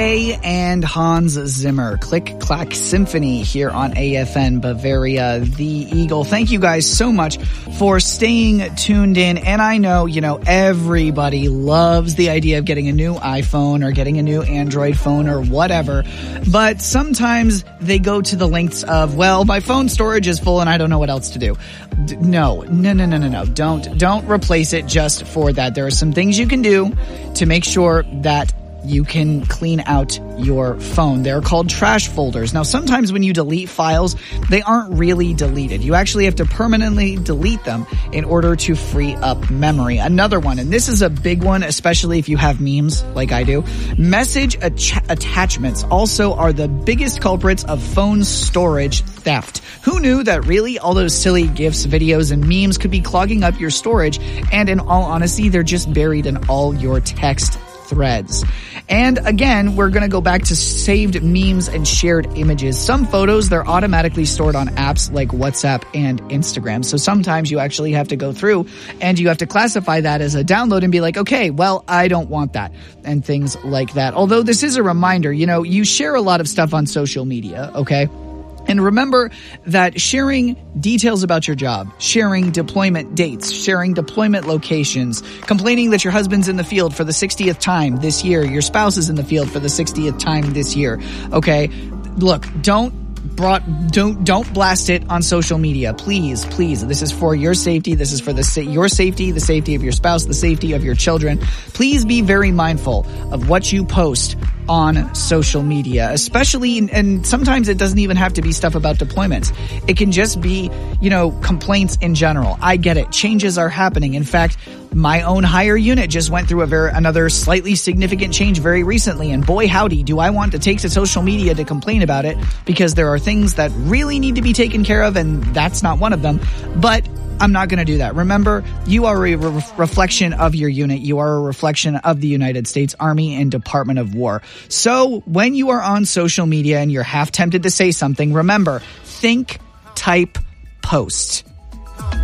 And Hans Zimmer, Click Clack Symphony here on AFN Bavaria, the Eagle. Thank you guys so much for staying tuned in. And I know, everybody loves the idea of getting a new iPhone or getting a new Android phone or whatever. But sometimes they go to the lengths of, well, my phone storage is full and I don't know what else to do. No. Don't replace it just for that. There are some things you can do to make sure that you can clean out your phone. They're called trash folders. Now, sometimes when you delete files, they aren't really deleted. You actually have to permanently delete them in order to free up memory. Another one, and this is a big one, especially if you have memes like I do, message attachments also are the biggest culprits of phone storage theft. Who knew that really all those silly GIFs, videos, and memes could be clogging up your storage, and in all honesty, they're just buried in all your text threads. And again, we're going to go back to saved memes and shared images. Some photos, they're automatically stored on apps like WhatsApp and Instagram. So sometimes you actually have to go through and you have to classify that as a download and be like, okay, well, I don't want that, and things like that. Although this is a reminder, you share a lot of stuff on social media, okay? And remember that sharing details about your job, sharing deployment dates, sharing deployment locations, complaining that your husband's in the field for the 60th time this year, your spouse is in the field for the 60th time this year, okay? Look, don't blast it on social media. Please. This is for your safety. This is for your safety, the safety of your spouse, the safety of your children. Please be very mindful of what you post on social media, especially, and sometimes it doesn't even have to be stuff about deployments. It can just be, complaints in general. I get it. Changes are happening. In fact, my own hire unit just went through another slightly significant change very recently, and boy howdy, do I want to take to social media to complain about it, because there are things that really need to be taken care of, and that's not one of them. But I'm not going to do that. Remember, you are a reflection of your unit. You are a reflection of the United States Army and Department of War. So when you are on social media and you're half tempted to say something, remember, think, type, post.